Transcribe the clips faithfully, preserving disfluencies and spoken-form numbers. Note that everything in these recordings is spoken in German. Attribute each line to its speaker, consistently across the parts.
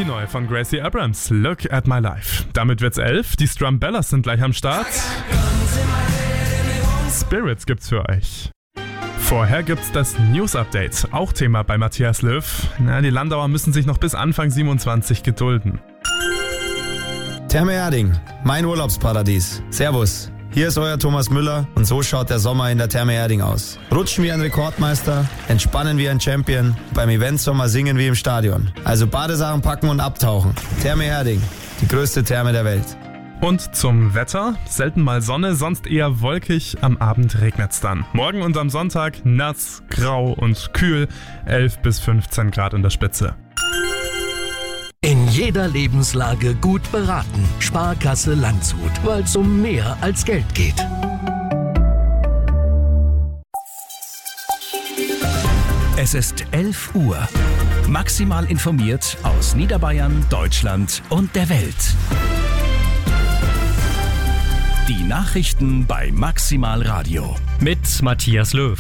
Speaker 1: Die neue von Gracie Abrams, Look at My Life. Damit wird's elf, die Strumbellas sind gleich am Start. Spirits gibt's für euch. Vorher gibt's das News-Update, auch Thema bei Matthias Löw. Na, die Landauer müssen sich noch bis Anfang siebenundzwanzig gedulden.
Speaker 2: Therme Erding, mein Urlaubsparadies. Servus, hier ist euer Thomas Müller und so schaut der Sommer in der Therme Erding aus. Rutschen wie ein Rekordmeister, entspannen wie ein Champion, beim Eventsommer singen wie im Stadion. Also Badesachen packen und abtauchen. Therme Erding, die größte Therme der Welt.
Speaker 1: Und zum Wetter, selten mal Sonne, sonst eher wolkig, am Abend regnet's dann. Morgen und am Sonntag nass, grau und kühl, elf bis fünfzehn Grad in der Spitze.
Speaker 3: In jeder Lebenslage gut beraten. Sparkasse Landshut, weil es um mehr als Geld geht. Es ist elf Uhr. Maximal informiert aus Niederbayern, Deutschland und der Welt. Die Nachrichten bei Maximal Radio.
Speaker 4: Mit Matthias Löw.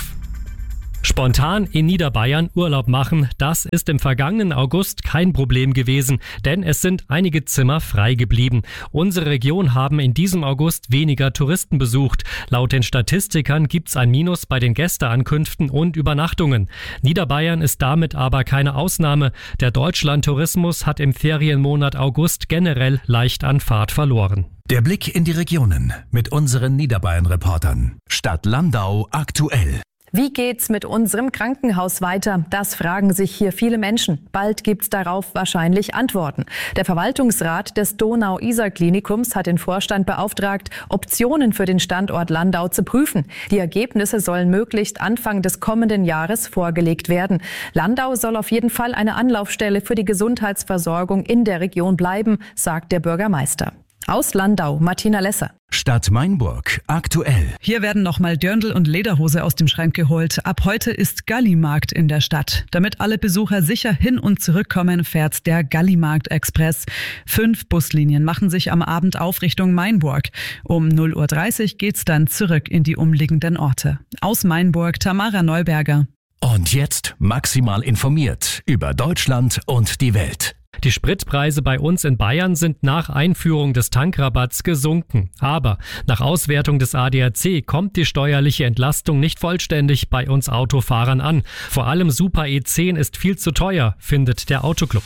Speaker 4: Spontan in Niederbayern Urlaub machen, das ist im vergangenen August kein Problem gewesen, denn es sind einige Zimmer frei geblieben. Unsere Region haben in diesem August weniger Touristen besucht. Laut den Statistikern gibt's ein Minus bei den Gästeankünften und Übernachtungen. Niederbayern ist damit aber keine Ausnahme. Der Deutschlandtourismus hat im Ferienmonat August generell leicht an Fahrt verloren.
Speaker 3: Der Blick in die Regionen mit unseren Niederbayern-Reportern. Stadt Landau aktuell.
Speaker 5: Wie geht's mit unserem Krankenhaus weiter? Das fragen sich hier viele Menschen. Bald gibt's darauf wahrscheinlich Antworten. Der Verwaltungsrat des Donau-Isar-Klinikums hat den Vorstand beauftragt, Optionen für den Standort Landau zu prüfen. Die Ergebnisse sollen möglichst Anfang des kommenden Jahres vorgelegt werden. Landau soll auf jeden Fall eine Anlaufstelle für die Gesundheitsversorgung in der Region bleiben, sagt der Bürgermeister. Aus Landau, Martina Lesser.
Speaker 3: Stadt Mainburg aktuell.
Speaker 6: Hier werden nochmal Dirndl und Lederhose aus dem Schrank geholt. Ab heute ist Gallimarkt in der Stadt. Damit alle Besucher sicher hin und zurückkommen, fährt der Gallimarkt Express. Fünf Buslinien machen sich am Abend auf Richtung Mainburg. Um null Uhr dreißig geht's dann zurück in die umliegenden Orte. Aus Mainburg, Tamara Neuberger.
Speaker 3: Und jetzt maximal informiert über Deutschland und die Welt.
Speaker 4: Die Spritpreise bei uns in Bayern sind nach Einführung des Tankrabatts gesunken. Aber nach Auswertung des A D A C kommt die steuerliche Entlastung nicht vollständig bei uns Autofahrern an. Vor allem Super E zehn ist viel zu teuer, findet der Autoclub.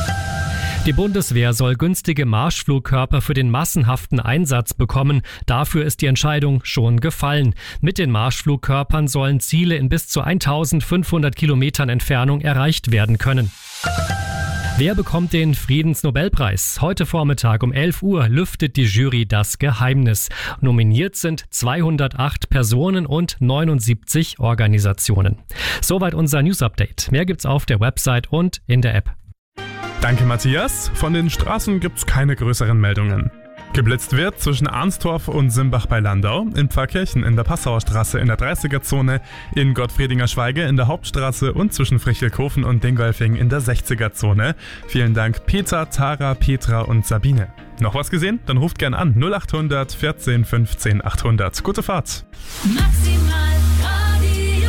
Speaker 4: Die Bundeswehr soll günstige Marschflugkörper für den massenhaften Einsatz bekommen. Dafür ist die Entscheidung schon gefallen. Mit den Marschflugkörpern sollen Ziele in bis zu eintausendfünfhundert Kilometern Entfernung erreicht werden können. Wer bekommt den Friedensnobelpreis? Heute Vormittag um elf Uhr lüftet die Jury das Geheimnis. Nominiert sind zweihundertacht Personen und neunundsiebzig Organisationen. Soweit unser News-Update. Mehr gibt's auf der Website und in der App.
Speaker 1: Danke Matthias. Von den Straßen gibt's keine größeren Meldungen. Geblitzt wird zwischen Arnstorf und Simbach bei Landau, in Pfarrkirchen in der Passauer Straße in der dreißiger-Zone, in Gottfriedinger Schweige in der Hauptstraße und zwischen Frichelkofen und Dingolfing in der sechziger-Zone. Vielen Dank Peter, Tara, Petra und Sabine. Noch was gesehen? Dann ruft gern an null achthundert vierzehn fünfzehn achthundert. Gute Fahrt!
Speaker 7: Maximal Radio.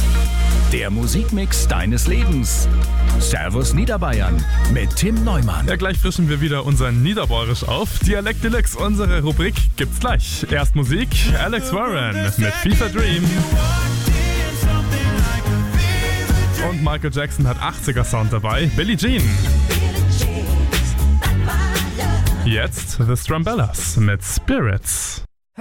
Speaker 3: Der Musikmix deines Lebens. Servus Niederbayern mit Tim Neumann.
Speaker 1: Ja, gleich frischen wir wieder unser Niederbäuerisch auf. Dialekt Deluxe, unsere Rubrik, gibt's gleich. Erst Musik, Alex Warren mit FIFA Dream. Und Michael Jackson hat achtziger-Sound dabei, Billie Jean. Jetzt The Strumbellas mit Spirits.